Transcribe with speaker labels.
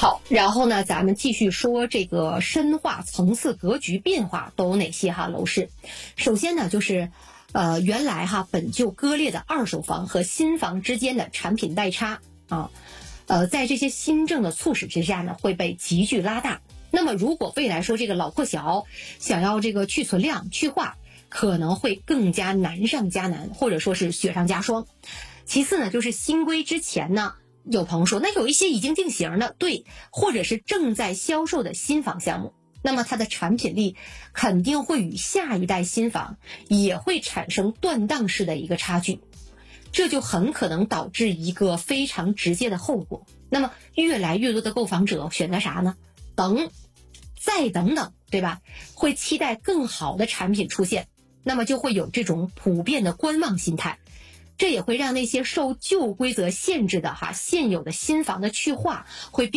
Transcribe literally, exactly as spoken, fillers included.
Speaker 1: 好，然后呢，咱们继续说这个深化层次格局变化都有哪些哈？楼市，首先呢就是，呃，原来哈本就割裂的二手房和新房之间的产品代差啊，呃，在这些新政的促使之下呢，会被急剧拉大。那么如果未来说这个老破小，想要这个去存量去化，可能会更加难上加难，或者说是雪上加霜。其次呢，就是新规之前呢，有朋友说，那有一些已经定型的，对，或者是正在销售的新房项目，那么它的产品力肯定会与下一代新房也会产生断档式的一个差距，这就很可能导致一个非常直接的后果。那么越来越多的购房者选择啥呢？等，再等等，对吧？会期待更好的产品出现，那么就会有这种普遍的观望心态。这也会让那些受旧规则限制的哈现有的新房的去化会变